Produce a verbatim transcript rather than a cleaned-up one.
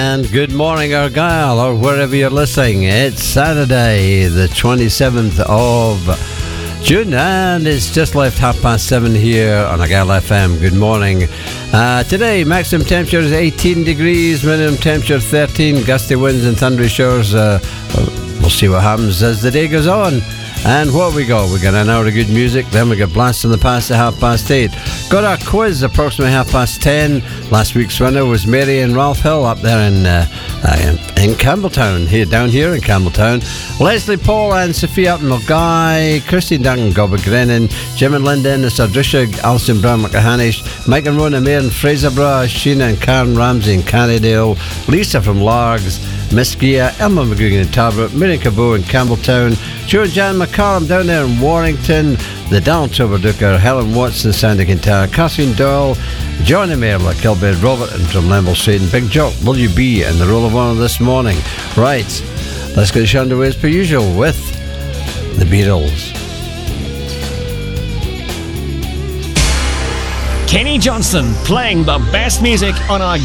And good morning, Argyll, or wherever you're listening. It's Saturday, the twenty-seventh of June, and it's just left half past seven here on Argyll F M. Good morning. Uh, today, maximum temperature is eighteen degrees, minimum temperature thirteen, gusty winds and thundery showers. Uh, we'll see what happens as the day goes on. And what we got? We got an hour of good music, then we got Blast in the Past at half past eight. Got our quiz approximately half past ten. Last week's winner was Mary and Ralph Hill up there in uh, uh, in Campbelltown, here down here in Campbelltown. Leslie Paul and Sophia up in Mulgai, Christine Duncan, Gobba Grennan, Jim and Linda in the Sardrisha, Alison Brown McCahanish, Mike and Rona Mayer in Fraserburgh, Sheena and Karen Ramsey in Cannondale, Lisa from Largs, Miss Gia, Emma McGugan in Tarbert, Miriam Cabot in Campbelltown, Joe and Jan McCallum down there in Warrington, the Donald Toberducker, Helen Watson, Sandy Quintana, Catherine Doyle, Johnny Merle, Kilbed, Robert and from Lemble Street, and Big Jock, will you be in the Roll of Honour this morning? Right, let's get the show underway as per usual with the Beatles. Kenny Johnston playing the best music on our